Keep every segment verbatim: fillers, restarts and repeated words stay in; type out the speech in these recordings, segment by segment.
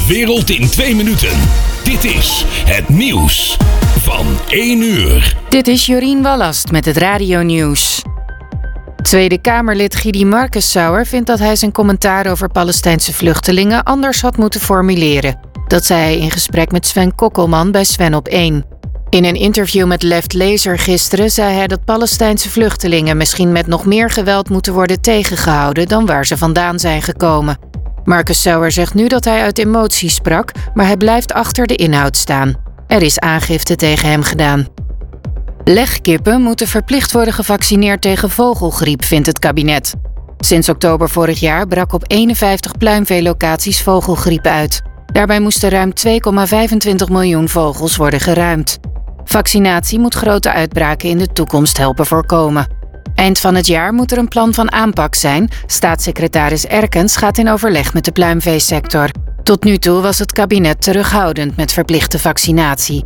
wereld in twee minuten. Dit is het nieuws van één uur. Dit is Jorien Wallast met het radionieuws. Tweede Kamerlid Gidi Markensauer vindt dat hij zijn commentaar over Palestijnse vluchtelingen anders had moeten formuleren. Dat zei hij in gesprek met Sven Kokkelman bij Sven op één. In een interview met Left Lezer gisteren zei hij dat Palestijnse vluchtelingen misschien met nog meer geweld moeten worden tegengehouden dan waar ze vandaan zijn gekomen. Markensauer zegt nu dat hij uit emotie sprak, maar hij blijft achter de inhoud staan. Er is aangifte tegen hem gedaan. Legkippen moeten verplicht worden gevaccineerd tegen vogelgriep, vindt het kabinet. Sinds oktober vorig jaar brak op eenenvijftig pluimveelocaties vogelgriep uit. Daarbij moesten ruim twee komma vijfentwintig miljoen vogels worden geruimd. Vaccinatie moet grote uitbraken in de toekomst helpen voorkomen. Eind van het jaar moet er een plan van aanpak zijn. Staatssecretaris Erkens gaat in overleg met de pluimveesector. Tot nu toe was het kabinet terughoudend met verplichte vaccinatie.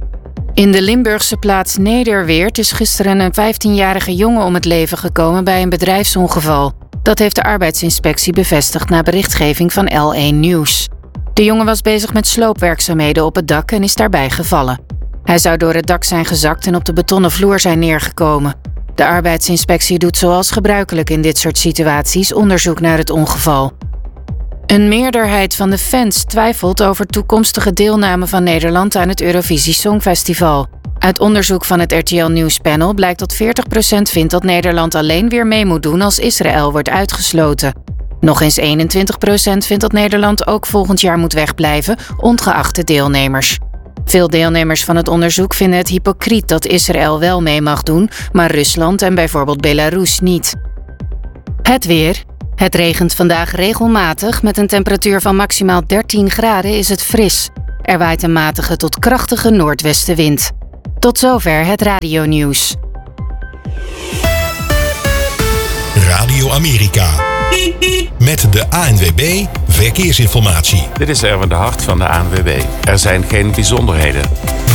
In de Limburgse plaats Nederweert is gisteren een vijftienjarige jongen om het leven gekomen bij een bedrijfsongeval. Dat heeft de arbeidsinspectie bevestigd na berichtgeving van L één Nieuws. De jongen was bezig met sloopwerkzaamheden op het dak en is daarbij gevallen. Hij zou door het dak zijn gezakt en op de betonnen vloer zijn neergekomen. De arbeidsinspectie doet zoals gebruikelijk in dit soort situaties onderzoek naar het ongeval. Een meerderheid van de fans twijfelt over toekomstige deelname van Nederland aan het Eurovisie Songfestival. Uit onderzoek van het R T L Nieuwspanel blijkt dat veertig procent vindt dat Nederland alleen weer mee moet doen als Israël wordt uitgesloten. Nog eens eenentwintig procent vindt dat Nederland ook volgend jaar moet wegblijven, ongeacht de deelnemers. Veel deelnemers van het onderzoek vinden het hypocriet dat Israël wel mee mag doen, maar Rusland en bijvoorbeeld Belarus niet. Het weer. Het regent vandaag regelmatig. Met een temperatuur van maximaal dertien graden is het fris. Er waait een matige tot krachtige noordwestenwind. Tot zover het radionieuws. Radio Amerika. Met de A N W B Verkeersinformatie. Dit is Erwin de Hart van de A N W B. Er zijn geen bijzonderheden.